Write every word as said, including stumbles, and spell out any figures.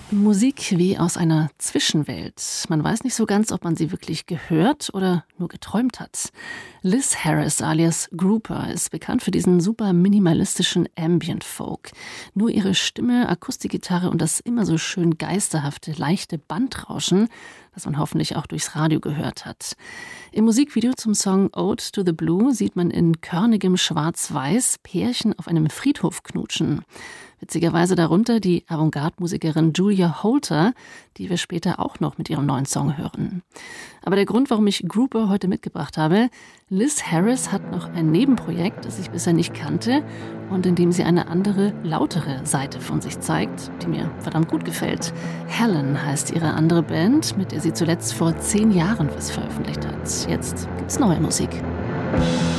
Musik wie aus einer Zwischenwelt. Man weiß nicht so ganz, ob man sie wirklich gehört oder nur geträumt hat. Liz Harris alias Grouper ist bekannt für diesen super minimalistischen Ambient Folk. Nur ihre Stimme, Akustikgitarre und das immer so schön geisterhafte, leichte Bandrauschen, das man hoffentlich auch durchs Radio gehört hat. Im Musikvideo zum Song Ode to the Blue sieht man in körnigem Schwarz-Weiß Pärchen auf einem Friedhof knutschen. Witzigerweise darunter die Avantgarde-Musikerin Julia Holter, die wir später auch noch mit ihrem neuen Song hören. Aber der Grund, warum ich Grouper heute mitgebracht habe: Liz Harris hat noch ein Nebenprojekt, das ich bisher nicht kannte und in dem sie eine andere, lautere Seite von sich zeigt, die mir verdammt gut gefällt. Helen heißt ihre andere Band, mit der sie zuletzt vor zehn Jahren was veröffentlicht hat. Jetzt gibt's neue Musik.